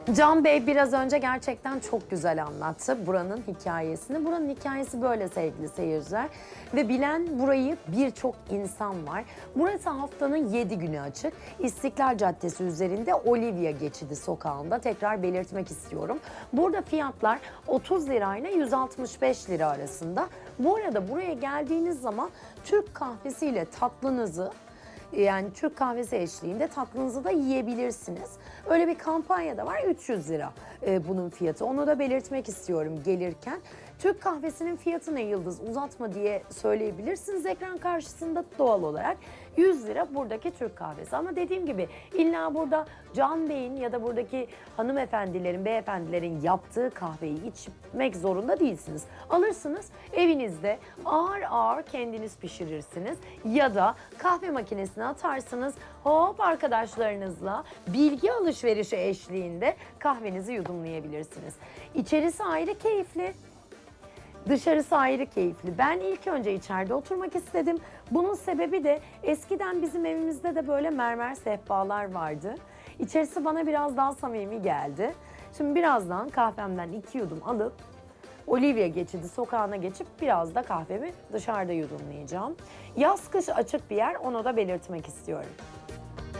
Can Bey biraz önce gerçekten çok güzel anlattı buranın hikayesini. Buranın hikayesi böyle sevgili seyirciler. Ve bilen burayı birçok insan var. Burası haftanın 7 günü açık. İstiklal Caddesi üzerinde Olivia Geçidi sokağında, tekrar belirtmek istiyorum. Burada fiyatlar 30 lirayla 165 lira arasında. Bu arada buraya geldiğiniz zaman Türk kahvesiyle tatlınızı, yani Türk kahvesi eşliğinde tatlınızı da yiyebilirsiniz. Öyle bir kampanya da var, 300 lira bunun fiyatı. Onu da belirtmek istiyorum gelirken. Türk kahvesinin fiyatı ne Yıldız, uzatma diye söyleyebilirsiniz ekran karşısında doğal olarak. 100 lira buradaki Türk kahvesi. Ama dediğim gibi illa burada Can Bey'in ya da buradaki hanımefendilerin, beyefendilerin yaptığı kahveyi içmek zorunda değilsiniz. Alırsınız evinizde ağır ağır kendiniz pişirirsiniz ya da kahve makinesine atarsınız. Hop, arkadaşlarınızla bilgi alışverişi eşliğinde kahvenizi yudumlayabilirsiniz. İçerisi ayrı keyifli. Dışarısı ayrı keyifli. Ben ilk önce içeride oturmak istedim. Bunun sebebi de eskiden bizim evimizde de böyle mermer sehpalar vardı. İçerisi bana biraz daha samimi geldi. Şimdi birazdan kahvemden 2 yudum alıp Olivia Geçidi sokağına geçip biraz da kahvemi dışarıda yudumlayacağım. Yaz kış açık bir yer, onu da belirtmek istiyorum.